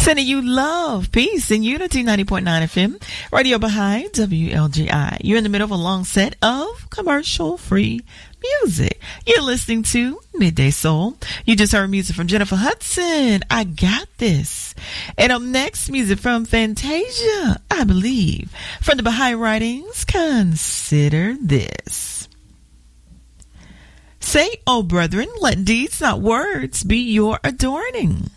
Sending you love, peace, and unity. 90.9 FM, Radio Baha'i, WLGI. You're in the middle of a long set of commercial-free music. You're listening to Midday Soul. You just heard music from Jennifer Hudson, I Got This. And up next, music from Fantasia, I Believe. From the Baha'i Writings, Consider This. Say, O brethren, let deeds, not words, be your adorning.